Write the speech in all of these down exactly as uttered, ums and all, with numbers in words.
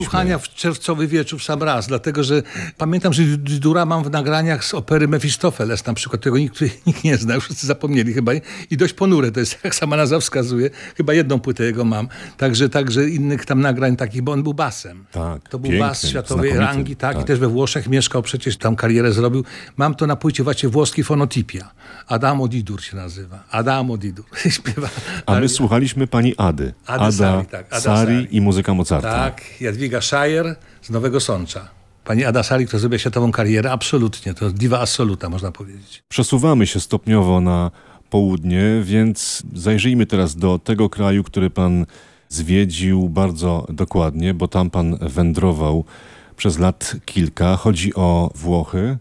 Słuchania w czerwcowy wieczór sam raz, dlatego że pamiętam, że Dura mam w nagraniach z opery Mefistofeles na przykład, tego nikt, nikt nie zna, już wszyscy zapomnieli chyba i dość ponure to jest, jak sama nazwa wskazuje, chyba jedną płytę jego mam, także, także innych tam nagrań takich, bo on był basem. Tak, to był piękny, bas światowej znakomity, rangi, tak, tak, i też we Włoszech mieszkał, przecież tam karierę zrobił. Mam to na płycie właśnie włoski Fonotipia. Adamo Didur się nazywa. Adamo Didur. Śpiewa. A my słuchaliśmy pani Ady. Ady Ada Sari, tak. Ada Sari Sari. i muzyka Mozarta. Tak, Jadwiga Szajer z Nowego Sącza. Pani Ada Sari, która zrobiła światową karierę, absolutnie. To diva assoluta, można powiedzieć. Przesuwamy się stopniowo na południe, więc zajrzyjmy teraz do tego kraju, który pan zwiedził bardzo dokładnie, bo tam pan wędrował przez lat kilka. Chodzi o Włochy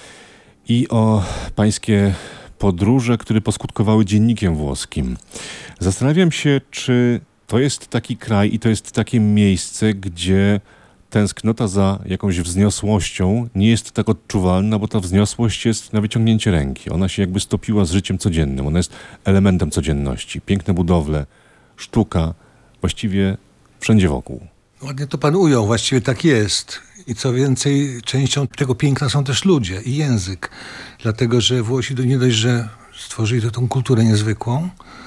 i o pańskie podróże, które poskutkowały dziennikiem włoskim. Zastanawiam się, czy to jest taki kraj i to jest takie miejsce, gdzie tęsknota za jakąś wzniosłością nie jest tak odczuwalna, bo ta wzniosłość jest na wyciągnięcie ręki. Ona się jakby stopiła z życiem codziennym. Ona jest elementem codzienności. Piękne budowle, sztuka, właściwie wszędzie wokół. Ładnie to pan ujął, właściwie tak jest. I co więcej, częścią tego piękna są też ludzie i język. Dlatego, że Włosi nie dość, że stworzyli to, tą kulturę niezwykłą,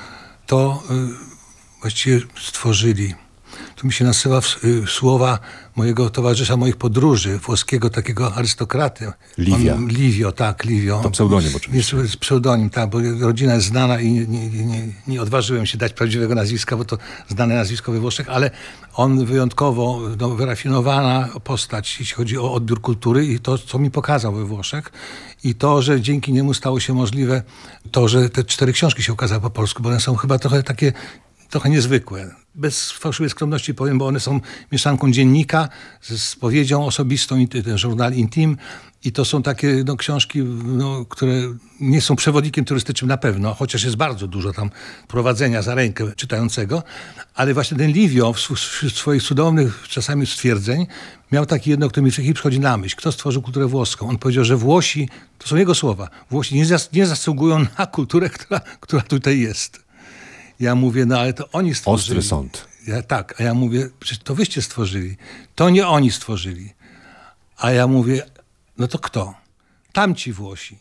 to y, właściwie stworzyli. Tu mi się nasywa w, y, słowa mojego towarzysza, moich podróży, włoskiego takiego arystokraty. Livia. On, Livio, tak, Livio. To pseudonim oczywiście. Jest pseudonim, tak, bo rodzina jest znana i nie, nie, nie, nie odważyłem się dać prawdziwego nazwiska, bo to znane nazwisko we Włoszech, ale on wyjątkowo no, wyrafinowana postać, jeśli chodzi o odbiór kultury i to, co mi pokazał we Włoszech. I to, że dzięki niemu stało się możliwe to, że te cztery książki się ukazały po polsku, bo one są chyba trochę takie trochę niezwykłe. Bez fałszywej skromności powiem, bo one są mieszanką dziennika z spowiedzią osobistą, ten żurnal Intim. I to są takie no, książki, no, które nie są przewodnikiem turystycznym na pewno, chociaż jest bardzo dużo tam prowadzenia za rękę czytającego. Ale właśnie ten Livio wśród swoich cudownych czasami stwierdzeń miał takie jedno, które mi przychodzi na myśl. Kto stworzył kulturę włoską? On powiedział, że Włosi, to są jego słowa, Włosi nie, zas, nie zasługują na kulturę, która, która tutaj jest. Ja mówię, no ale to oni stworzyli. Ostry sąd. Ja, tak, a ja mówię, przecież to wyście stworzyli. To nie oni stworzyli. A ja mówię, no to kto? Tamci Włosi.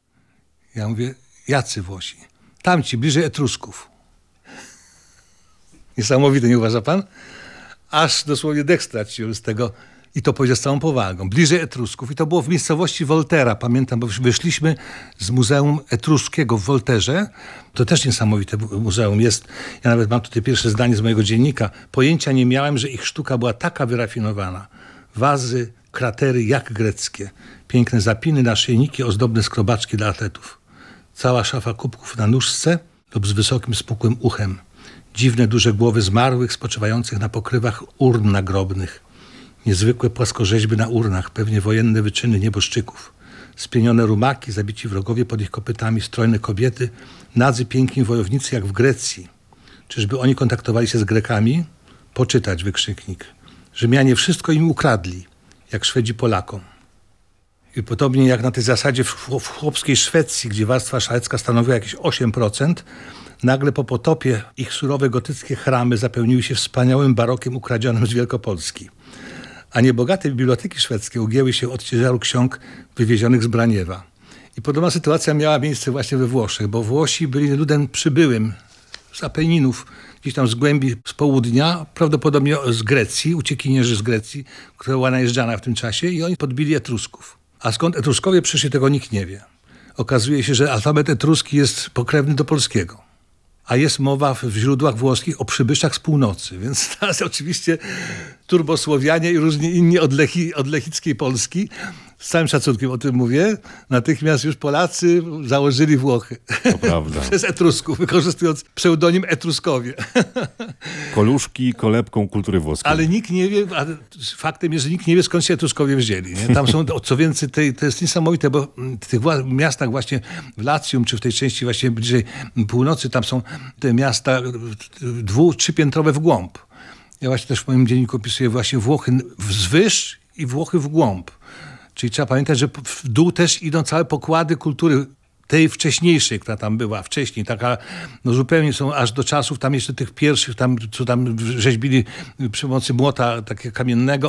Ja mówię, jacy Włosi? Tamci, bliżej Etrusków. Niesamowite, nie uważa pan? Aż dosłownie dech straciłem z tego. I to powiedział z całą powagą. Bliżej Etrusków. I to było w miejscowości Volterra. Pamiętam, bo wyszliśmy z Muzeum Etruskiego w Volterze. To też niesamowite muzeum jest. Ja nawet mam tutaj pierwsze zdanie z mojego dziennika. Pojęcia nie miałem, że ich sztuka była taka wyrafinowana. Wazy, kratery jak greckie. Piękne zapiny, naszyjniki, ozdobne skrobaczki dla atletów. Cała szafa kubków na nóżce lub z wysokim, spukłym uchem. Dziwne, duże głowy zmarłych spoczywających na pokrywach urn nagrobnych. Niezwykłe płaskorzeźby na urnach, pewnie wojenne wyczyny nieboszczyków. Spienione rumaki, zabici wrogowie pod ich kopytami, strojne kobiety, nadzy piękni wojownicy jak w Grecji. Czyżby oni kontaktowali się z Grekami? Poczytać, wykrzyknik. Rzymianie wszystko im ukradli, jak Szwedzi Polakom. I podobnie jak na tej zasadzie w chłopskiej Szwecji, gdzie warstwa szlachecka stanowiła jakieś osiem procent, nagle po potopie ich surowe gotyckie chramy zapełniły się wspaniałym barokiem ukradzionym z Wielkopolski. A niebogate biblioteki szwedzkie ugięły się od ciężaru ksiąg wywiezionych z Braniewa. I podobna sytuacja miała miejsce właśnie we Włoszech, bo Włosi byli ludem przybyłym z Apeninów, gdzieś tam z głębi, z południa, prawdopodobnie z Grecji, uciekinierzy z Grecji, która była najeżdżana w tym czasie i oni podbili Etrusków. A skąd Etruskowie przyszli, tego nikt nie wie. Okazuje się, że alfabet etruski jest pokrewny do polskiego. A jest mowa w źródłach włoskich o przybyszach z północy. Więc teraz oczywiście turbosłowianie i różni inni od, Lechi, od lechickiej Polski, z całym szacunkiem o tym mówię, natychmiast już Polacy założyli Włochy. To prawda. Przez Etrusków, wykorzystując pseudonim Etruskowie. Koluszki kolebką kultury włoskiej. Ale nikt nie wie, a faktem jest, że nikt nie wie, skąd się Etruskowie wzięli. Nie? Tam są, co więcej, te, to jest niesamowite, bo w tych miastach właśnie w Lacjum, czy w tej części właśnie bliżej północy, tam są te miasta dwu-, trzypiętrowe w głąb. Ja właśnie też w moim dzienniku opisuję właśnie Włochy wzwyż i Włochy w głąb. Czyli trzeba pamiętać, że w dół też idą całe pokłady kultury tej wcześniejszej, która tam była wcześniej, taka, no zupełnie są aż do czasów tam jeszcze tych pierwszych, tam, co tam rzeźbili przy pomocy młota takiego kamiennego,